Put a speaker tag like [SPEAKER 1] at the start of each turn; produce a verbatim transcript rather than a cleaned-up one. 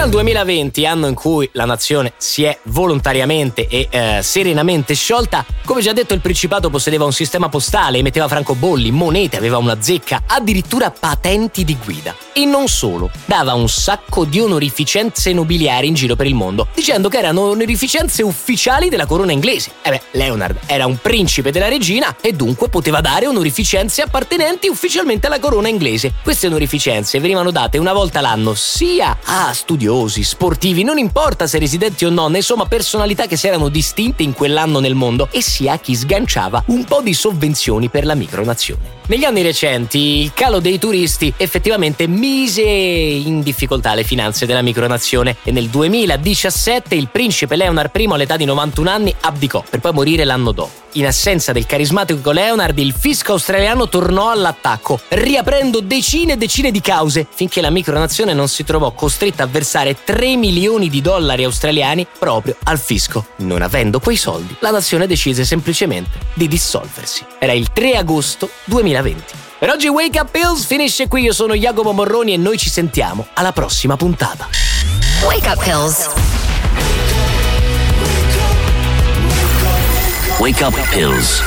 [SPEAKER 1] Fino al duemilaventi, anno in cui la nazione si è volontariamente e eh, serenamente sciolta, come già detto il Principato possedeva un sistema postale, emetteva francobolli, monete, aveva una zecca, addirittura patenti di guida. E non solo, dava un sacco di onorificenze nobiliari in giro per il mondo, dicendo che erano onorificenze ufficiali della corona inglese. E beh, Leonard era un principe della regina e dunque poteva dare onorificenze appartenenti ufficialmente alla corona inglese. Queste onorificenze venivano date una volta l'anno sia a studiosi, sportivi, non importa se residenti o no, insomma personalità che si erano distinte in quell'anno nel mondo, e sia a chi sganciava un po' di sovvenzioni per la micronazione. Negli anni recenti il calo dei turisti effettivamente mise in difficoltà le finanze della micronazione e nel duemiladiciassette il principe Leonard I all'età di novantuno anni abdicò per poi morire l'anno dopo. In assenza del carismatico Leonard, il fisco australiano tornò all'attacco, riaprendo decine e decine di cause, finché la micronazione non si trovò costretta a versare tre milioni di dollari australiani proprio al fisco. Non avendo quei soldi, la nazione decise semplicemente di dissolversi. Era il tre agosto duemilaventi. Per oggi Wake Up Pills finisce qui, io sono Jacopo Morroni e noi ci sentiamo alla prossima puntata.
[SPEAKER 2] Wake Up Pills.
[SPEAKER 3] Wake Up Pills.